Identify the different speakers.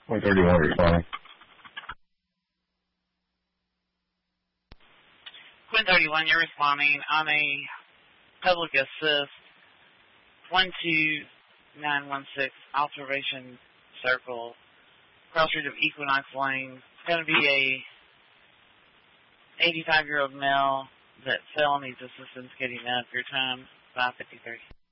Speaker 1: 131 responding.
Speaker 2: Quinn 31, you're responding on a public assist 12916 observation circle, cross street of Equinox Lane. It's going to be a 85-year-old male that fell and needs assistance getting up. Your time, 5:53.